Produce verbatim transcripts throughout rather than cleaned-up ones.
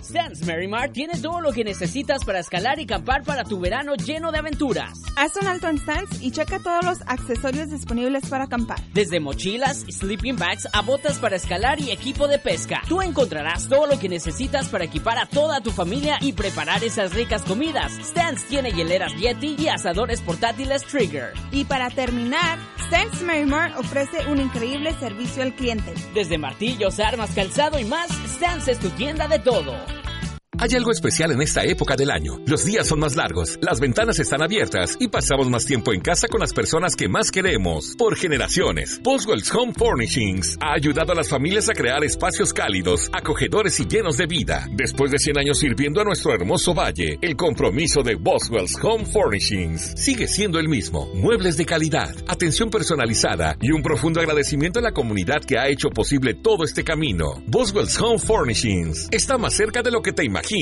Stance Merrimar tiene todo lo que necesitas para escalar y acampar para tu verano lleno de aventuras. Haz un alto en Stance y checa todos los accesorios disponibles para acampar. Desde mochilas, sleeping bags a botas para escalar y equipo de pesca. Tú encontrarás todo lo que necesitas para equipar a toda tu familia y preparar esas ricas comidas. Stance tiene hieleras Yeti y asadores portátiles Trigger. Y para terminar, Stance Merrimar ofrece un increíble servicio al cliente. Desde martillos, armas, calzado y más, Stance es tu tienda de todo. Hay algo especial en esta época del año. Los días son más largos, las ventanas están abiertas y pasamos más tiempo en casa con las personas que más queremos. Por generaciones, Boswell's Home Furnishings ha ayudado a las familias a crear espacios cálidos, acogedores y llenos de vida. Después de cien años sirviendo a nuestro hermoso valle, el compromiso de Boswell's Home Furnishings sigue siendo el mismo. Muebles de calidad, atención personalizada y un profundo agradecimiento a la comunidad que ha hecho posible todo este camino. Boswell's Home Furnishings está más cerca de lo que te imaginas.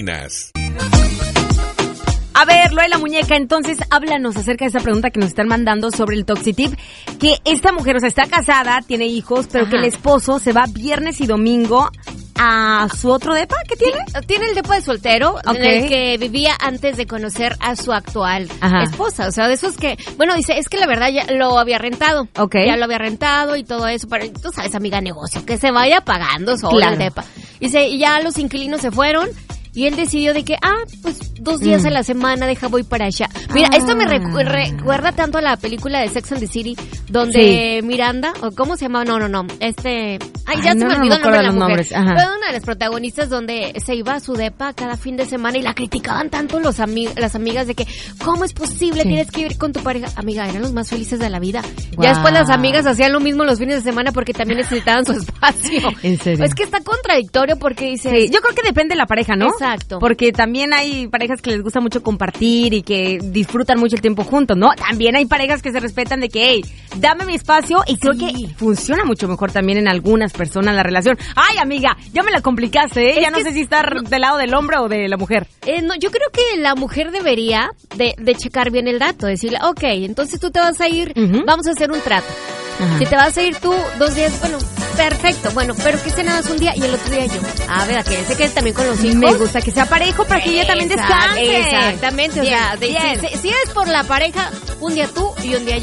A ver, Lola Muñeca, entonces háblanos acerca de esa pregunta que nos están mandando sobre el Toxitip, que esta mujer, o sea, está casada, tiene hijos, pero Ajá. que el esposo se va viernes y domingo a su otro depa. ¿Qué tiene? Sí, tiene el depa de soltero, okay. en el que vivía antes de conocer a su actual Ajá. esposa. O sea, de esos que, bueno, dice, es que la verdad ya lo había rentado. Okay. Ya lo había rentado y todo eso. Pero tú sabes, amiga, negocio, que se vaya pagando solo claro. el depa. Dice, y ya los inquilinos se fueron. Y él decidió de que, ah, pues dos días mm. a la semana, deja voy para allá. Mira, ah. esto me recu- recuerda tanto a la película de Sex and the City, donde sí. Miranda, o ¿cómo se llama? No, no, no, este... Ay, ya Ay, se no, me olvidó no, el nombre de la mujer. Fue una de las protagonistas donde se iba a su depa cada fin de semana y la criticaban tanto los ami- las amigas de que, ¿cómo es posible? Sí. Tienes que vivir con tu pareja. Amiga, eran los más felices de la vida. Wow. Ya después las amigas hacían lo mismo los fines de semana porque también necesitaban su espacio. ¿En serio? Es que está contradictorio porque dice... Sí. Yo creo que depende de la pareja, ¿no? Exacto. Porque también hay parejas que les gusta mucho compartir y que disfrutan mucho el tiempo juntos, ¿no? También hay parejas que se respetan de que, hey, dame mi espacio, y creo sí. que funciona mucho mejor también en algunas personas la relación. Ay, amiga, ya me la complicaste, ¿eh? Es ya no sé si estar no, del lado del hombre o de la mujer. Eh, no, yo creo que la mujer debería de, de checar bien el dato, decirle, ok, entonces tú te vas a ir, uh-huh. vamos a hacer un trato. Ajá. Si te vas a ir tú dos días, bueno, perfecto, bueno, pero que esté nada más un día y el otro día yo. A ver, a que se quede también con los hijos. Me gusta que sea parejo para que ella también descanse. Exactamente, bien, o sea, de, si, si es por la pareja, un día tú y un día yo.